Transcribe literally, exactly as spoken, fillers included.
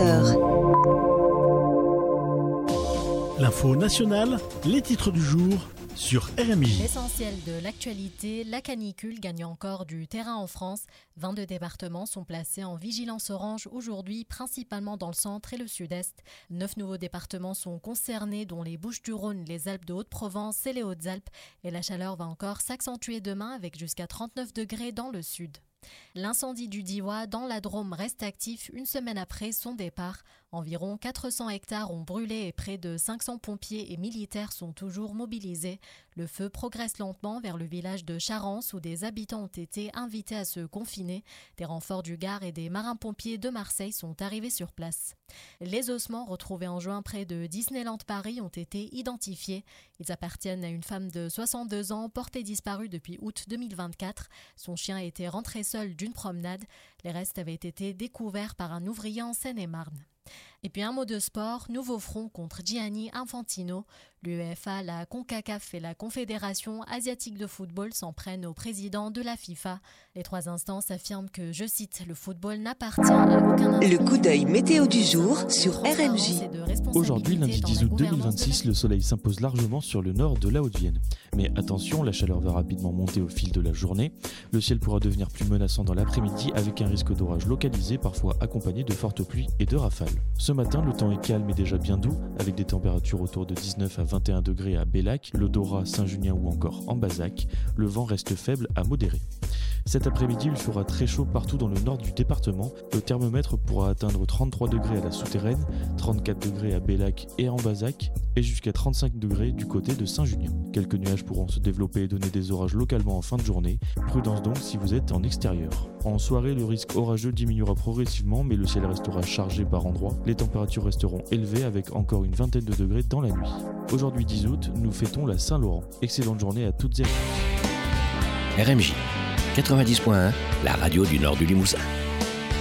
heures. L'info nationale, les titres du jour sur R M J. L'essentiel de l'actualité, la canicule gagne encore du terrain en France. vingt-deux départements sont placés en vigilance orange aujourd'hui, principalement dans le centre et le sud-est. Neuf nouveaux départements sont concernés, dont les Bouches-du-Rhône, les Alpes de Haute-Provence et les Hautes-Alpes. Et la chaleur va encore s'accentuer demain avec jusqu'à trente-neuf degrés dans le sud. L'incendie du Diois dans la Drôme reste actif une semaine après son départ. Environ quatre cents hectares ont brûlé et près de cinq cents pompiers et militaires sont toujours mobilisés. Le feu progresse lentement vers le village de Charance où des habitants ont été invités à se confiner. Des renforts du Gard et des marins-pompiers de Marseille sont arrivés sur place. Les ossements retrouvés en juin près de Disneyland Paris ont été identifiés. Ils appartiennent à une femme de soixante-deux ans portée disparue depuis août deux mille vingt-quatre. Son chien était rentré seul d'une promenade. Les restes avaient été découverts par un ouvrier en Seine-et-Marne. Et puis un mot de sport, nouveau front contre Gianni Infantino. L'UEFA, la CONCACAF et la Confédération asiatique de football s'en prennent au président de la FIFA. Les trois instances affirment que, je cite, le football n'appartient à aucun... Le coup d'œil météo du jour sur R M J. Aujourd'hui, lundi dix août deux mille vingt-six, le soleil s'impose largement sur le nord de la Haute-Vienne. Mais attention, la chaleur va rapidement monter au fil de la journée. Le ciel pourra devenir plus menaçant dans l'après-midi avec un risque d'orage localisé, parfois accompagné de fortes pluies et de rafales. Ce matin, le temps est calme et déjà bien doux, avec des températures autour de dix-neuf à vingt et un degrés à Bellac, le Dorat, Saint-Junien ou encore en Bazac. Le vent reste faible à modéré. Cet après-midi, il fera très chaud partout dans le nord du département. Le thermomètre pourra atteindre trente-trois degrés à la Souterraine, trente-quatre degrés à Bellac et en Bazac, et jusqu'à trente-cinq degrés du côté de Saint-Junien. Quelques nuages pourront se développer et donner des orages localement en fin de journée. Prudence donc si vous êtes en extérieur. En soirée, le risque orageux diminuera progressivement, mais le ciel restera chargé par endroits. Les températures resteront élevées avec encore une vingtaine de degrés dans la nuit. Aujourd'hui dix août, nous fêtons la Saint-Laurent. Excellente journée à toutes et à tous. R M J quatre-vingt-dix point un, la radio du nord du Limousin.